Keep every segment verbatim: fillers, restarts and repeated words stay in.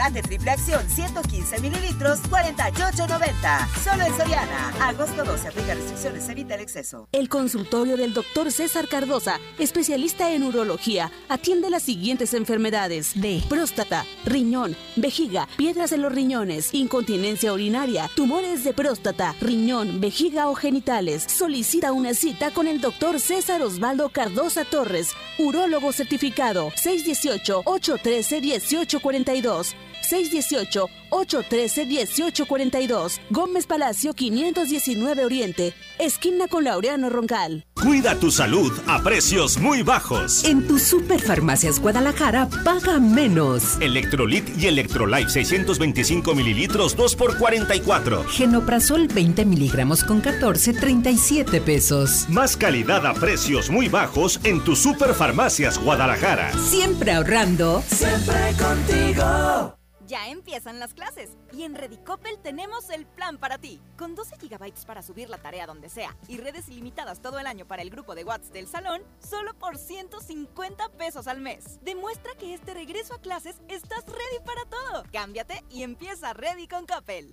Mate triple acción ciento quince mililitros, cuarenta y ocho noventa. Solo en Soriana. Agosto doce, aplica restricciones, evita el exceso. El consultorio del doctor César Cardosa, especialista en urología, atiende las siguientes enfermedades de próstata, riñón, vejiga, piedras en los riñones, incontinencia urinaria, tumores de próstata, riñón, vejiga o genitales. Solicita una cita con el doctor César Osvaldo Cardosa Torres, urólogo certificado. seis uno ocho, ocho uno tres, uno ocho cuatro dos. seis uno ocho, ocho uno tres, uno ocho cuatro dos. Gómez Palacio quinientos diecinueve Oriente, esquina con Laureano Roncal. Cuida tu salud a precios muy bajos. En tu Superfarmacias Guadalajara, paga menos. Electrolit y Electrolife seiscientos veinticinco mililitros, dos por cuarenta y cuatro. Genoprazol veinte miligramos con catorce, treinta y siete pesos. Más calidad a precios muy bajos en tu Superfarmacias Guadalajara. Siempre ahorrando. Siempre contigo. Ya empiezan las clases y en Redicopel tenemos el plan para ti. Con doce gigabytes para subir la tarea donde sea y redes ilimitadas todo el año para el grupo de WhatsApp del salón, solo por ciento cincuenta pesos al mes. Demuestra que este regreso a clases estás ready para todo. Cámbiate y empieza Ready con Coppel.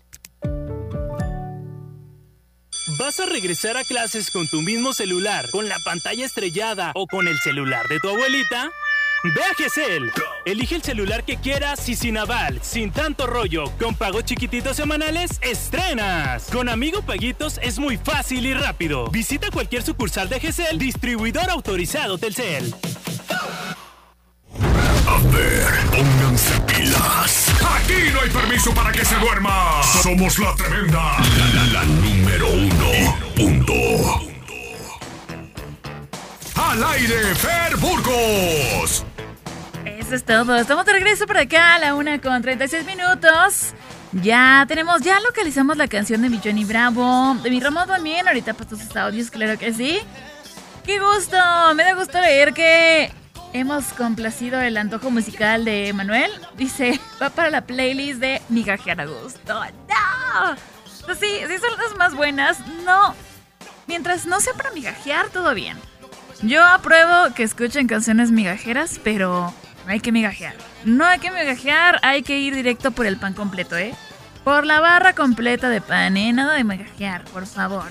¿Vas a regresar a clases con tu mismo celular, con la pantalla estrellada o con el celular de tu abuelita? Ve a Gesell. Elige el celular que quieras y sin aval, sin tanto rollo. Con pagos chiquititos semanales, estrenas. Con Amigo Paguitos es muy fácil y rápido. Visita cualquier sucursal de Gesell, distribuidor autorizado Telcel. A ver, pónganse pilas. Aquí no hay permiso para que se duerma. Somos la tremenda. La, la, la número uno. Punto. Al aire, Fer Burgos. Eso es todo. Estamos de regreso por acá a la una con treinta y seis minutos. Ya tenemos, ya localizamos la canción de mi Johnny Bravo. De mi Ramón también. Ahorita pasó sus audios, claro que sí. ¡Qué gusto! Me da gusto leer que hemos complacido el antojo musical de Manuel. Dice, va para la playlist de Migajear a Gusto. ¡No! Pues sí, sí son las más buenas. No. Mientras no sea para migajear, todo bien. Yo apruebo que escuchen canciones migajeras, pero no hay que migajear. No hay que migajear, hay que ir directo por el pan completo, ¿eh? Por la barra completa de pan, ¿eh? Nada de migajear, por favor.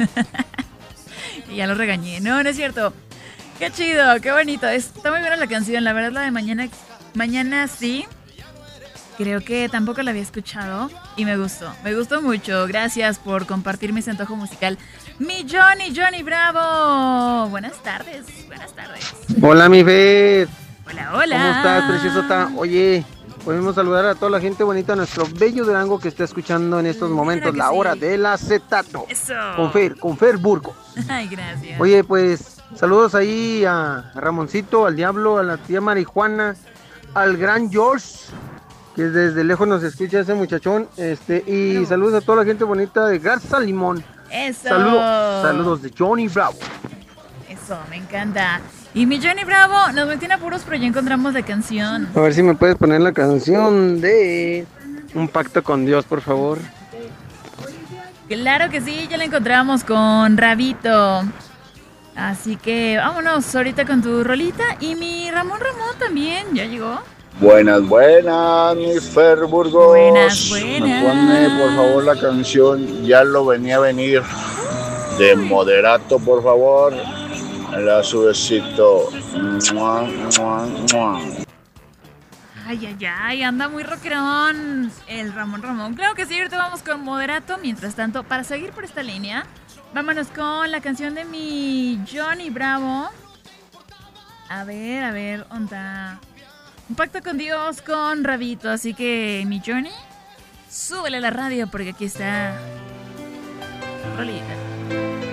Y ya lo regañé. No, no es cierto. Qué chido, qué bonito. Está muy buena la canción, la verdad la de mañana, mañana sí. Creo que tampoco la había escuchado y me gustó, me gustó mucho. Gracias por compartirme ese antojo musical. Mi Johnny, Johnny Bravo. Buenas tardes, buenas tardes. Hola, mi Fer. Hola, hola. ¿Cómo estás, preciosota? Oye, podemos saludar a toda la gente bonita de nuestro bello Durango que está escuchando en estos momentos la hora sí. del acetato. Eso. Con Fer, con Fer Burgos. Ay, gracias. Oye, pues, saludos ahí a Ramoncito, al Diablo, a la tía Marijuana, al gran George, que desde lejos nos escucha ese muchachón, este, y claro. Saludos a toda la gente bonita de Garza Limón. Eso. Saludos, saludos de Johnny Bravo. Eso, me encanta. Y mi Johnny Bravo nos metí en apuros, pero ya encontramos la canción. A ver si me puedes poner la canción de Un Pacto con Dios, por favor. Claro que sí, ya la encontramos con Rabito. Así que vámonos ahorita con tu rolita. Y mi Ramón Ramón también, ¿ya llegó? Buenas, buenas, mi Fer Burgos. Buenas, buenas. Ponme, por favor, la canción Ya lo venía a venir de Moderato, por favor. La subecito. Mua, mua, mua. Ay, ay, ay, anda muy rockerón el Ramón Ramón. Claro que sí, ahorita vamos con Moderato. Mientras tanto, para seguir por esta línea, vámonos con la canción de mi Johnny Bravo. A ver, a ver, onda. Un pacto con Dios con Rabito. Así que, mi Johnny, súbele a la radio porque aquí está rolita.